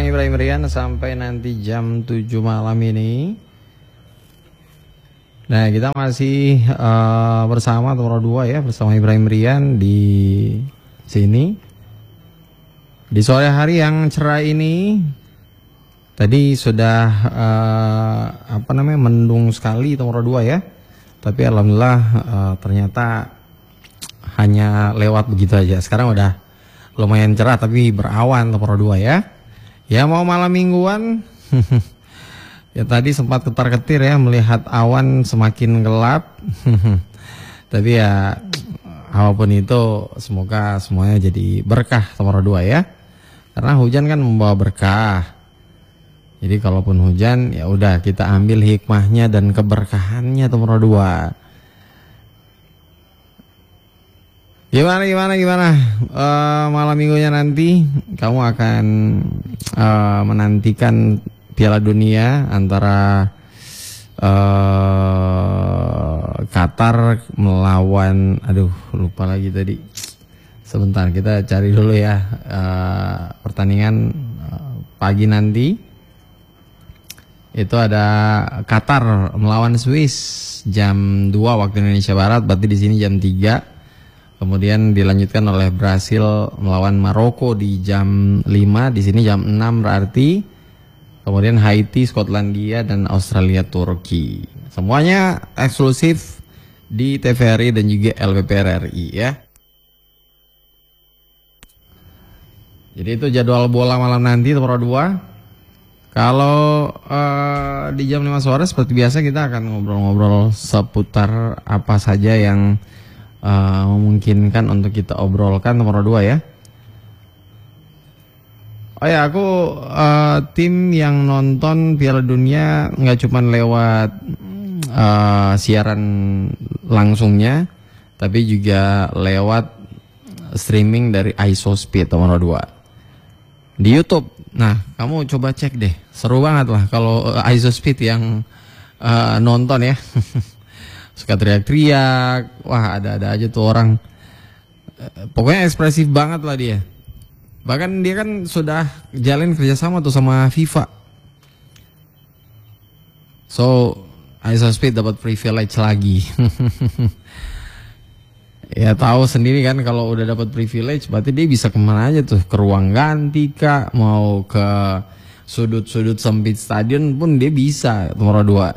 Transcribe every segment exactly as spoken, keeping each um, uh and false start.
bareng Ibrahim Rian sampai nanti jam tujuh malam ini. Nah, kita masih uh, bersama nomor dua ya, bersama Ibrahim Rian di sini. Di sore hari yang cerah ini, tadi sudah uh, apa namanya mendung sekali nomor dua ya. Tapi alhamdulillah uh, ternyata hanya lewat begitu aja. Sekarang udah lumayan cerah tapi berawan nomor dua ya. Ya mau malam mingguan. Ya tadi sempat ketar-ketir ya melihat awan semakin gelap. Tapi ya apapun itu semoga semuanya jadi berkah nomor dua ya. Karena hujan kan membawa berkah. Jadi kalaupun hujan ya udah kita ambil hikmahnya dan keberkahannya nomor dua. Gimana gimana gimana uh, malam minggunya nanti kamu akan uh, menantikan Piala Dunia antara uh, Qatar melawan, aduh lupa lagi tadi. Sebentar kita cari dulu ya uh, pertandingan uh, pagi nanti. Itu ada Qatar melawan Swiss jam dua waktu Indonesia Barat, berarti di sini jam tiga. Kemudian dilanjutkan oleh Brasil melawan Maroko di jam lima, di sini jam enam berarti. Kemudian Haiti, Skotlandia, dan Australia, Turki. Semuanya eksklusif di T V R I dan juga L B P R R I ya. Jadi itu jadwal bola malam nanti nomor dua. Kalau uh, di jam lima sore seperti biasa kita akan ngobrol-ngobrol seputar apa saja yang uh, memungkinkan untuk kita obrolkan nomor dua ya. Oh ya, aku uh, tim yang nonton Piala Dunia nggak cuma lewat uh, siaran langsungnya, tapi juga lewat streaming dari iSoSpeed nomor dua di YouTube. Nah, kamu coba cek deh, seru banget lah kalau uh, iSoSpeed yang uh, nonton ya. Suka teriak-teriak, wah ada-ada aja tuh orang. Uh, pokoknya ekspresif banget lah dia. Bahkan dia kan sudah jalin kerjasama tuh sama FIFA. So, iSoSpeed dapat privilege lagi. Ya tahu sendiri kan kalau udah dapat privilege berarti dia bisa kemana aja tuh. Ke ruang ganti kak, mau ke sudut-sudut sempit stadion pun dia bisa nomor dua.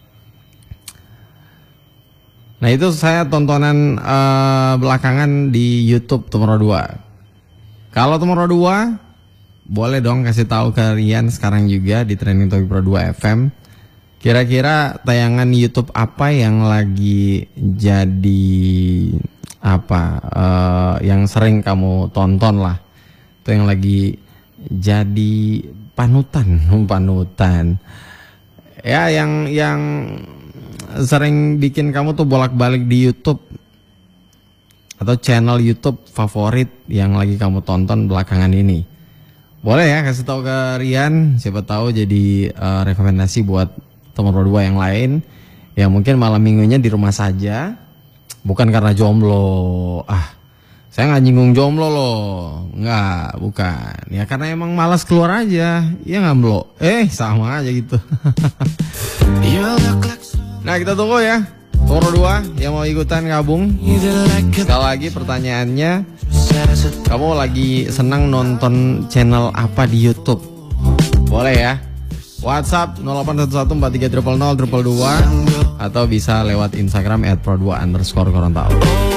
Nah itu saya tontonan uh, belakangan di YouTube nomor dua. Kalau nomor dua, boleh dong kasih tahu ke Rian sekarang juga di Trending Topic Pro dua F M. Kira-kira tayangan YouTube apa yang lagi jadi apa uh, yang sering kamu tonton lah, itu yang lagi jadi panutan, panutan. Ya yang yang sering bikin kamu tuh bolak-balik di YouTube. Atau channel YouTube favorit yang lagi kamu tonton belakangan ini. Boleh ya kasih tahu ke Rian, siapa tahu jadi uh, rekomendasi buat nomor dua yang lain. Ya mungkin malam minggunya di rumah saja. Bukan karena jomblo. Ah, saya nggak nyinggung jomblo loh. Nggak, bukan. Ya karena emang malas keluar aja. Ya nggak blo. Eh sama aja gitu. Nah kita tunggu ya. Nomor dua yang mau ikutan gabung. Sekali lagi pertanyaannya, kamu lagi senang nonton channel apa di YouTube? Boleh ya. WhatsApp nol delapan satu satu empat tiga nol nol nol dua dua dua atau bisa lewat Instagram at pro dua underscore Gorontalo.